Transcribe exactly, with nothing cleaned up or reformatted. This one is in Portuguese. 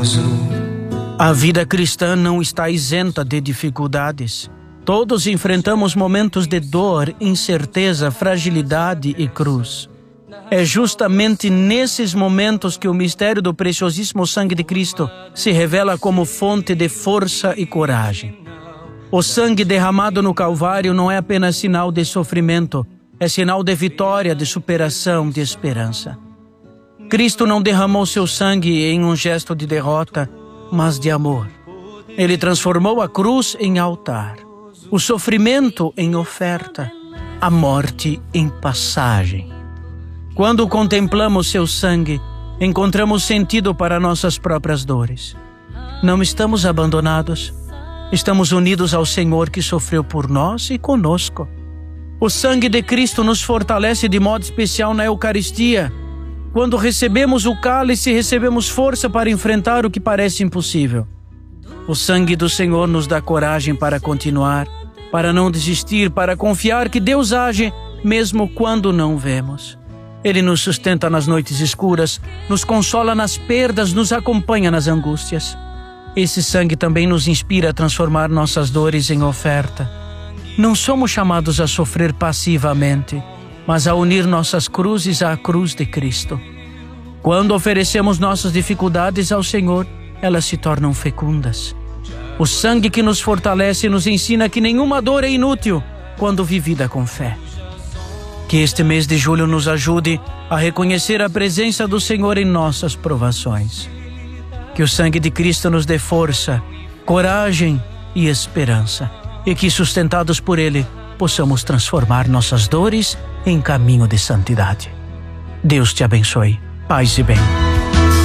A vida cristã não está isenta de dificuldades. Todos enfrentamos momentos de dor, incerteza, fragilidade e cruz. É justamente nesses momentos que o mistério do preciosíssimo sangue de Cristo se revela como fonte de força e coragem. O sangue derramado no Calvário não é apenas sinal de sofrimento, é sinal de vitória, de superação, de esperança. Cristo não derramou seu sangue em um gesto de derrota, mas de amor. Ele transformou a cruz em altar, o sofrimento em oferta, a morte em passagem. Quando contemplamos seu sangue, encontramos sentido para nossas próprias dores. Não estamos abandonados, estamos unidos ao Senhor que sofreu por nós e conosco. O sangue de Cristo nos fortalece de modo especial na Eucaristia. Quando recebemos o cálice, recebemos força para enfrentar o que parece impossível. O sangue do Senhor nos dá coragem para continuar, para não desistir, para confiar que Deus age mesmo quando não vemos. Ele nos sustenta nas noites escuras, nos consola nas perdas, nos acompanha nas angústias. Esse sangue também nos inspira a transformar nossas dores em oferta. Não somos chamados a sofrer passivamente, mas a unir nossas cruzes à cruz de Cristo. Quando oferecemos nossas dificuldades ao Senhor, elas se tornam fecundas. O sangue que nos fortalece nos ensina que nenhuma dor é inútil quando vivida com fé. Que este mês de julho nos ajude a reconhecer a presença do Senhor em nossas provações. Que o sangue de Cristo nos dê força, coragem e esperança. E que, sustentados por Ele, possamos transformar nossas dores em caminho de santidade. Deus te abençoe. Paz e bem.